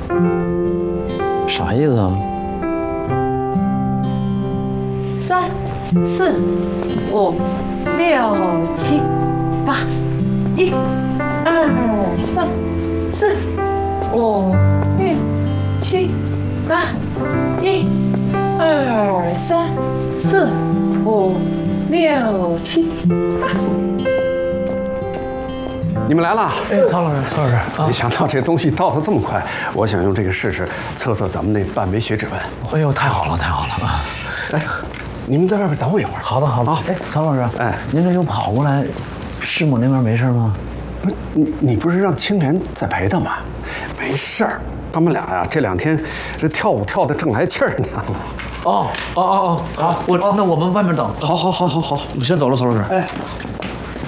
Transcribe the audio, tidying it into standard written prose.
啥意思啊 ？3、4、5、6、7、8，1、2、3、4、5、6、7、8，1、2、3、4、5、6、7、8。 你们来了。 哎，曹老师，曹老师， 没想到这东西到的这么快，我想用这个试试，测测咱们那半枚血指纹。 哎呦，太好了，太好了啊！ 哎，你们在外边等我一会儿。 好的，好的。哎，曹老师， 哎， 您这又跑过来，师母那边没事吗？ 不是你不是让青莲在陪他吗？没事儿，他们俩呀这2天这跳舞跳的正来气儿呢。 哦，好，那我们外面等。 好， 我先走了，曹老师。 哎。